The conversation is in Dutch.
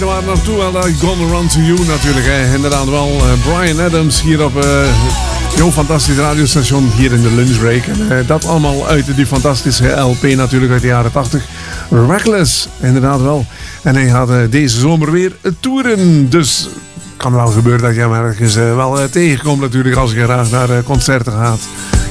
er maar naartoe. Wel, Gonna Run To You natuurlijk. Hè. Inderdaad wel. Bryan Adams hier op jouw fantastisch radiostation hier in de lunchbreak. En dat allemaal uit die fantastische LP natuurlijk uit de jaren 80. Reckless, inderdaad wel. En hij gaat deze zomer weer toeren. Dus kan wel gebeuren dat je hem ergens wel tegenkomt natuurlijk als je graag naar concerten gaat.